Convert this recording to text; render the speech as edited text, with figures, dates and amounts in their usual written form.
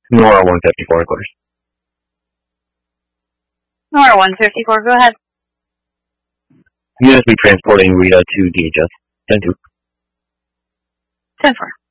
Nora 154 headquarters. Nora 154, go ahead. Units be transporting Rita to DHS. 10-2. 10-4.